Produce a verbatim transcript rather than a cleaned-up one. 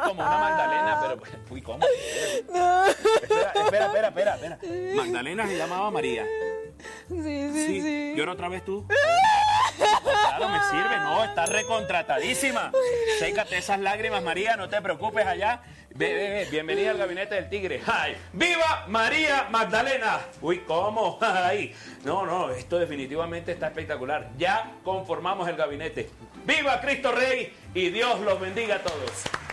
como una Magdalena, pero... Uy, ¿cómo? No. Espera, espera, espera, espera, espera. Magdalena se llamaba María. Sí, sí, sí. ¿Llora otra vez tú? Claro, me sirve. No, estás recontratadísima. Sécate esas lágrimas, María, no te preocupes allá. Ve, ve, ve. Bienvenida al Gabinete del Tigre. ¡Ay! ¡Viva María Magdalena! Uy, ¿cómo? ¡Ay! No, no, esto definitivamente está espectacular. Ya conformamos el gabinete. ¡Viva Cristo Rey! Y Dios los bendiga a todos.